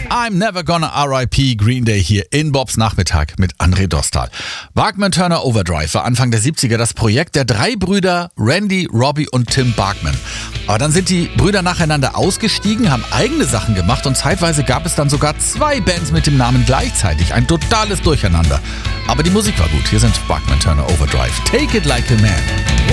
I'm Never Gonna R.I.P. Green Day hier in Bobs Nachmittag mit André Dostal. Bachman-Turner Overdrive war Anfang der 70er das Projekt der drei Brüder Randy, Robbie und Tim Bachman. Aber dann sind die Brüder nacheinander ausgestiegen, haben eigene Sachen gemacht und zeitweise gab es dann sogar zwei Bands mit dem Namen gleichzeitig. Ein totales Durcheinander. Aber die Musik war gut. Hier sind Bachman-Turner Overdrive. Take it like a man.